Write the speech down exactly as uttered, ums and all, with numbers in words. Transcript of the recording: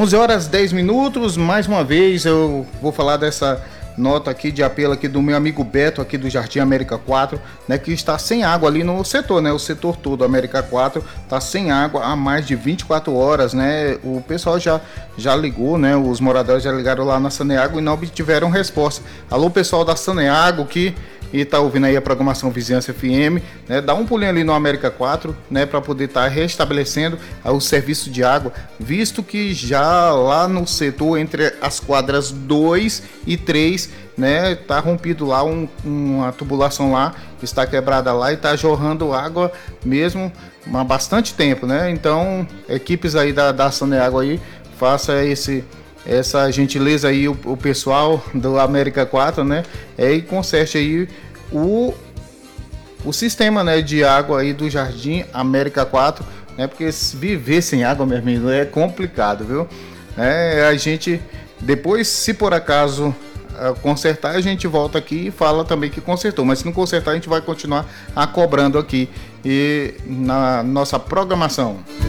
onze horas dez minutos, mais uma vez eu vou falar dessa nota aqui de apelo aqui do meu amigo Beto aqui do Jardim América quatro, né, que está sem água ali no setor, né, o setor todo América quatro está sem água há mais de vinte e quatro horas, né, o pessoal já, já ligou, né, os moradores já ligaram lá na Saneago e não obtiveram resposta. Alô pessoal da Saneago que e tá ouvindo aí a programação Vizinhança F M, né? Dá um pulinho ali no América quatro, né? Para poder estar tá restabelecendo o serviço de água, visto que já lá no setor entre as quadras dois e três, né? Tá rompido lá um, uma tubulação lá, está quebrada lá e tá jorrando água mesmo há bastante tempo, né? Então, equipes aí da, da Saneago aí, faça esse... essa gentileza aí, o, o pessoal do América quatro, né, é, e conserte aí o, o sistema, né, de água aí do Jardim América quatro, né, porque viver sem água, meu amigo, é complicado, viu? É, a gente, depois, se por acaso uh, consertar, a gente volta aqui e fala também que consertou, mas se não consertar, a gente vai continuar a cobrando aqui e na nossa programação.